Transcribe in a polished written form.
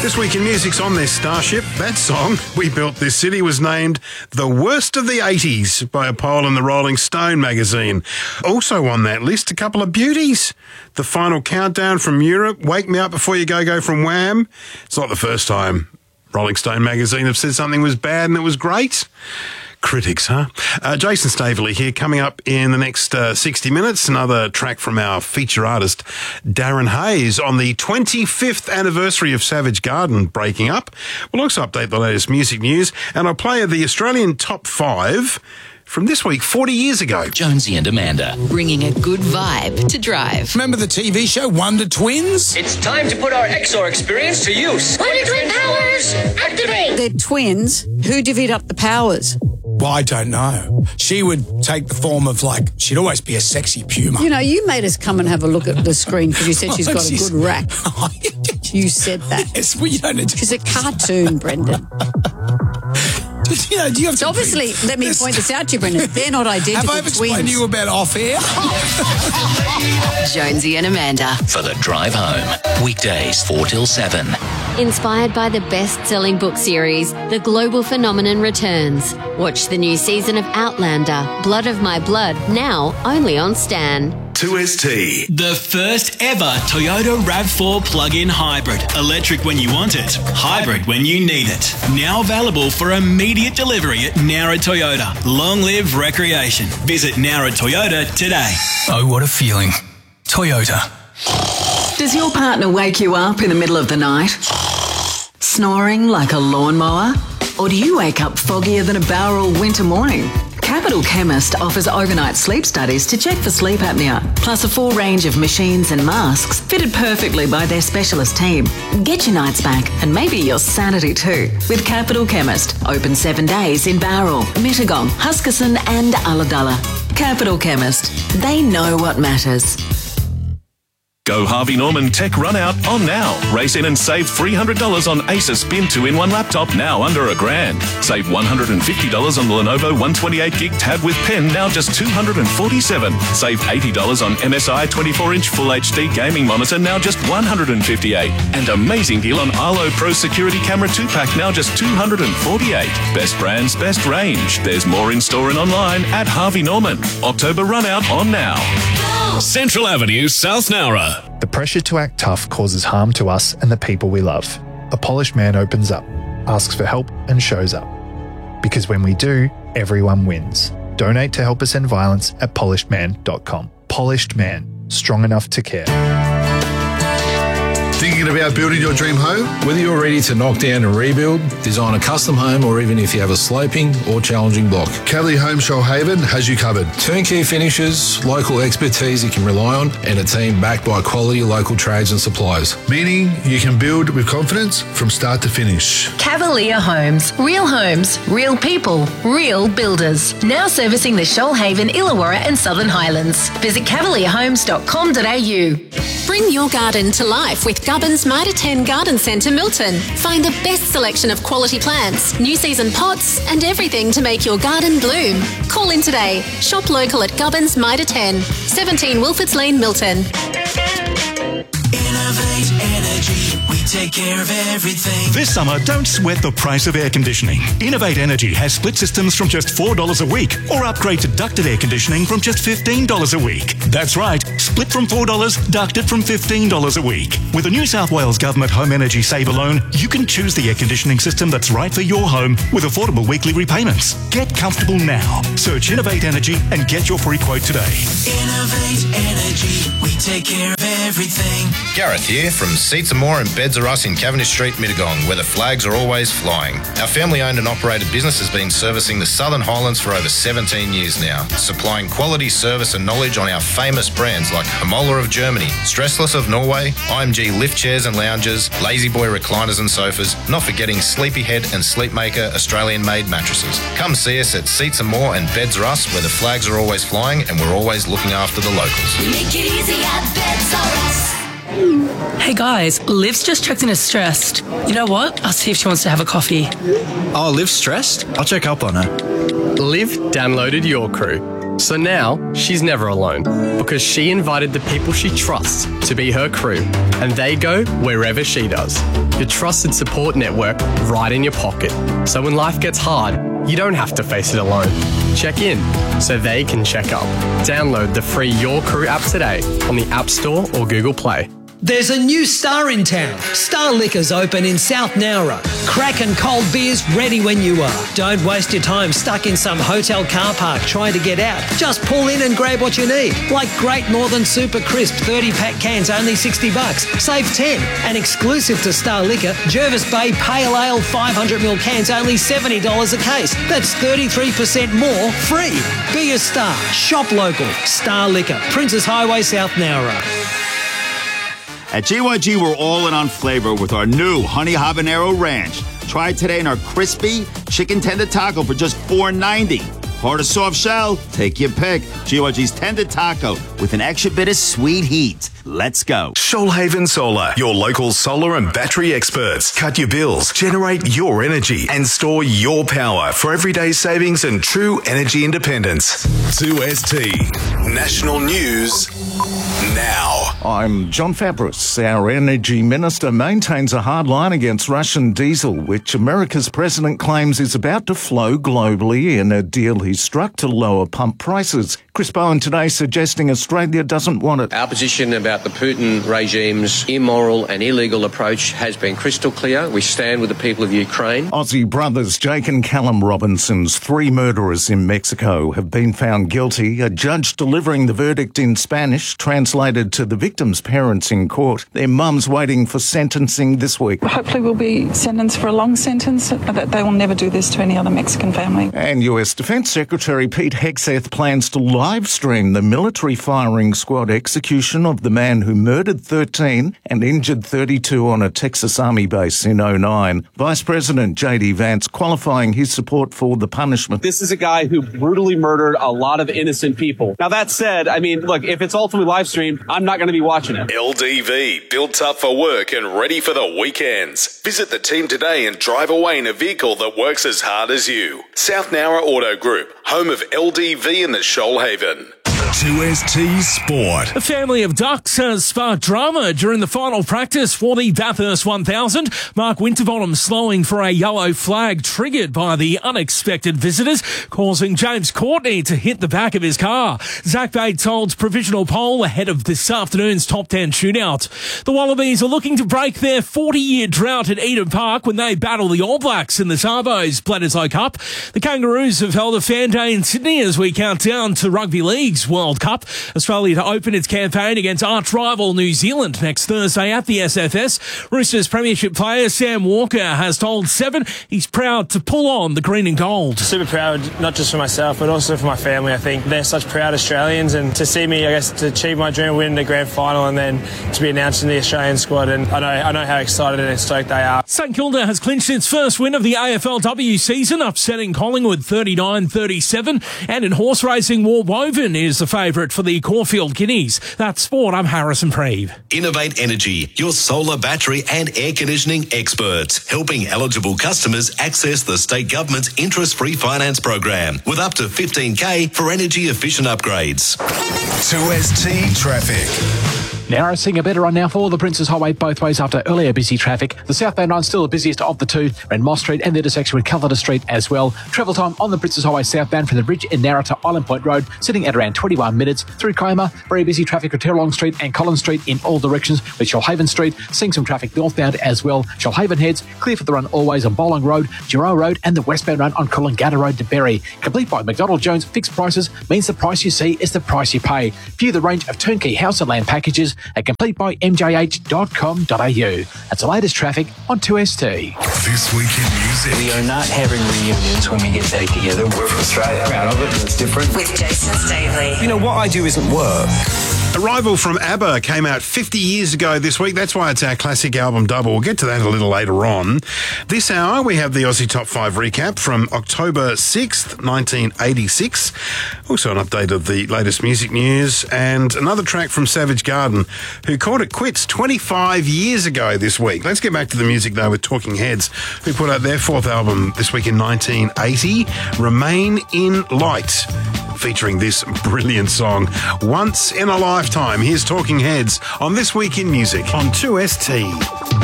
This week in music's On This Starship. That song, We Built This City, was named the worst of the 80s by a poll in the Rolling Stone magazine. Also on that list, a couple of beauties. The Final Countdown from Europe, Wake Me Up Before You Go from Wham. It's not the first time Rolling Stone magazine have said something was bad and it was great. Critics, huh? Jason Staveley here, coming up in the next 60 minutes. Another track from our feature artist, Darren Hayes, on the 25th anniversary of Savage Garden breaking up. We'll also update the latest music news, and I'll play the Australian Top 5 from this week, 40 years ago. Jonesy and Amanda, bringing a good vibe to drive. Remember the TV show Wonder Twins? It's time to put our XR experience to use. Wonder Twin powers, activate! They're twins. Who divvied up the powers? Well, I don't know. She would take the form of, like, she'd always be a sexy puma. You know, you made us come and have a look at the screen because you said she's got a good rack. You said that. Yes, well, you don't need to. She's a cartoon, Brendan. You know, do you have so obviously, let me point this out to you, Brendan. They're not identical twins. Have I explained to you about off-air? Jonesy and Amanda. For the drive home. Weekdays 4 till 7. Inspired by the best-selling book series, The Global Phenomenon returns. Watch the new season of Outlander, Blood of My Blood, now only on Stan. 2ST. The first ever Toyota RAV4 plug-in hybrid. Electric when you want it, hybrid when you need it. Now available for immediate delivery at Nowra Toyota. Long live recreation. Visit Nowra Toyota today. Oh, what a feeling. Toyota. Does your partner wake you up in the middle of the night? Snoring like a lawnmower? Or do you wake up foggier than a Bowral winter morning? Capital Chemist offers overnight sleep studies to check for sleep apnea, plus a full range of machines and masks fitted perfectly by their specialist team. Get your nights back and maybe your sanity too with Capital Chemist. Open 7 days in Bowral, Mittagong, Huskisson and Ulladulla. Capital Chemist. They know what matters. Go Harvey Norman Tech Run Out on now. Race in and save $300 on Acer Spin 2-in-1 laptop, now under $1,000. Save $150 on the Lenovo 128GB tab with pen, now just $247. Save $80 on MSI 24-inch Full HD gaming monitor, now just $158. And amazing deal on Arlo Pro Security Camera 2-pack, now just $248. Best brands, best range. There's more in store and online at Harvey Norman. October Run Out on now. Central Avenue, South Nowra. The pressure to act tough causes harm to us and the people we love. A polished man opens up, asks for help and shows up. Because when we do, everyone wins. Donate to help us end violence at polishedman.com. Polished Man, strong enough to care. Thinking about building your dream home? Whether you're ready to knock down and rebuild, design a custom home, or even if you have a sloping or challenging block, Cavalier Home Shoalhaven has you covered. Turnkey finishes, local expertise you can rely on, and a team backed by quality local trades and suppliers. Meaning you can build with confidence from start to finish. Cavalier Homes, real people, real builders. Now servicing the Shoalhaven, Illawarra and Southern Highlands. Visit cavalierhomes.com.au. Bring your garden to life with Gubbins Mitre 10 Garden Centre Milton. Find the best selection of quality plants, new season pots and everything to make your garden bloom. Call in today. Shop local at Gubbins Mitre 10, 17 Wilfords Lane, Milton. Innovate Energy, we take care of everything. This summer, don't sweat the price of air conditioning. Innovate Energy has split systems from just $4 a week, or upgrade to ducted air conditioning from just $15 a week. That's right, split from $4, ducted from $15 a week. With a New South Wales Government Home Energy Saver loan, you can choose the air conditioning system that's right for your home with affordable weekly repayments. Get comfortable now. Search Innovate Energy and get your free quote today. Innovate Energy, we take care of everything. Gareth here from Seats and More and Beds Are Us in Cavendish Street, Mittagong, where the flags are always flying. Our family-owned and operated business has been servicing the Southern Highlands for over 17 years now, supplying quality service and knowledge on our famous brands like Hamola of Germany, Stressless of Norway, IMG lift chairs and lounges, Lazy Boy recliners and sofas, not forgetting Sleepyhead and Sleepmaker Australian-made mattresses. Come see us at Seats and More and Beds Are Us, where the flags are always flying and we're always looking after the locals. We make it easy at Beds Are Us. Hey guys, Liv's just checked in as stressed. You know what? I'll see if she wants to have a coffee. Oh, Liv's stressed? I'll check up on her. Liv downloaded your crew. So now, she's never alone, because she invited the people she trusts to be her crew, and they go wherever she does. Your trusted support network right in your pocket. So when life gets hard, you don't have to face it alone. Check in so they can check up. Download the free Your Crew app today on the App Store or Google Play. There's a new Star in town. Star Liquor's open in South Nowra. Crack and cold beers ready when you are. Don't waste your time stuck in some hotel car park trying to get out. Just pull in and grab what you need. Like Great Northern Super Crisp 30-pack cans, only $60. Save 10. And exclusive to Star Liquor, Jervis Bay Pale Ale 500ml cans, only $70 a case. That's 33% more free. Be a star. Shop local. Star Liquor. Princess Highway, South Nowra. At GYG, we're all in on flavor with our new Honey Habanero Ranch. Try it today in our crispy chicken tender taco for just $4.90. Hard or soft shell, take your pick. GYG's tender taco with an extra bit of sweet heat. Let's go. Shoalhaven Solar, your local solar and battery experts. Cut your bills, generate your energy, and store your power for everyday savings and true energy independence. 2ST National News now. I'm John Fabris. Our Energy Minister maintains a hard line against Russian diesel, which America's president claims is about to flow globally in a deal he struck to lower pump prices. Chris Bowen today suggesting Australia doesn't want it. Our position about the Putin regime's immoral and illegal approach has been crystal clear. We stand with the people of Ukraine. Aussie brothers Jake and Callum Robinson's 3 murderers in Mexico have been found guilty. A judge delivering the verdict in Spanish, translated to the victims' parents in court. Their mums waiting for sentencing this week. Hopefully we'll be sentenced for a long sentence, that they will never do this to any other Mexican family. And US Defence Secretary Pete Hegseth plans to live stream the military firing squad execution of the man who murdered 13 and injured 32 on a Texas Army base in 2009. Vice President J.D. Vance qualifying his support for the punishment. This is a guy who brutally murdered a lot of innocent people. Now, that said, I mean, look, if it's ultimately live streamed, I'm not going to be watching it. LDV, built tough for work and ready for the weekends. Visit the team today and drive away in a vehicle that works as hard as you. South Nowra Auto Group, home of LDV in the Shoalhaven. 2ST Sport. A family of ducks has sparked drama during the final practice for the Bathurst 1000. Mark Winterbottom slowing for a yellow flag triggered by the unexpected visitors, causing James Courtney to hit the back of his car. Zach Bates holds provisional pole ahead of this afternoon's top 10 shootout. The Wallabies are looking to break their 40-year drought at Eden Park when they battle the All Blacks in the Sarbo's Bledisloe Cup. The Kangaroos have held a fan day in Sydney as we count down to Rugby League's World Cup. Australia to open its campaign against arch-rival New Zealand next Thursday at the SFS. Roosters premiership player Sam Walker has told Seven he's proud to pull on the green and gold. Super proud, not just for myself, but also for my family. I think they're such proud Australians, and to see me, I guess, to achieve my dream, win the grand final, and then to be announced in the Australian squad, and I know how excited and stoked they are. St Kilda has clinched its first win of the AFLW season, upsetting Collingwood 39-37, and in horse racing, War Woven is the favourite for the Caulfield Guineas. That's sport. I'm Harrison Preeve. Innovate Energy, your solar, battery and air conditioning experts, helping eligible customers access the state government's interest-free finance program with up to $15,000 for energy-efficient upgrades. 2ST Traffic. Now seeing a better run now for the Princes Highway both ways after earlier busy traffic. The southbound line still the busiest of the two, around Moss Street and the intersection with Callida Street as well. Travel time on the Princes Highway southbound from the bridge in Narra to Island Point Road, sitting at around 21 minutes. Through Cromer, very busy traffic at Terrelong Street and Collins Street in all directions, with Shoalhaven Street seeing some traffic northbound as well. Shoalhaven heads clear for the run always on Bowling Road, Giro Road and the westbound run on Coolangatta Road to Berry. Complete by McDonald Jones. Fixed prices means the price you see is the price you pay. View the range of turnkey house and land packages at completebymjh.com.au. That's the latest traffic on 2ST. This week in music. We are not having reunions when we get back together. We're from Australia. Proud of it. It's different. With Jason Stavely. You know, what I do isn't work. Arrival from ABBA came out 50 years ago this week. That's why it's our classic album double. We'll get to that a little later on. This hour, we have the Aussie Top 5 recap from October 6th, 1986. Also an update of the latest music news and another track from Savage Garden, who called it quits 25 years ago this week. Let's get back to the music, though, with Talking Heads, who put out their fourth album this week in 1980, Remain in Light, featuring this brilliant song, Once in a Lifetime. Here's Talking Heads on This Week in Music on 2ST.